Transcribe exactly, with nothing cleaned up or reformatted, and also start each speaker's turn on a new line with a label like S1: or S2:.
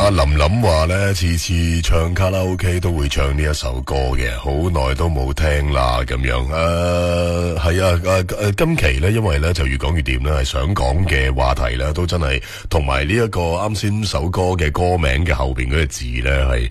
S1: 阿林林話咧，次次唱卡拉 OK 都會唱呢一首歌嘅，好耐都冇聽啦咁樣。誒、呃，係啊，誒、呃、誒，今期咧，因為咧就越講越掂啦，係想講嘅話題咧，都真係同埋呢一個啱先首歌嘅歌名嘅後邊嗰個字咧，係